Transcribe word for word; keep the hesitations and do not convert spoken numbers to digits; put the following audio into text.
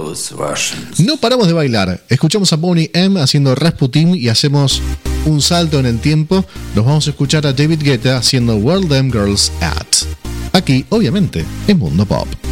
those Russians. No paramos de bailar. Escuchamos a Boney M haciendo Rasputin y hacemos un salto en el tiempo. Nos vamos a escuchar a David Guetta haciendo Where Them Girls At. Aquí, obviamente, en Mundo Pop.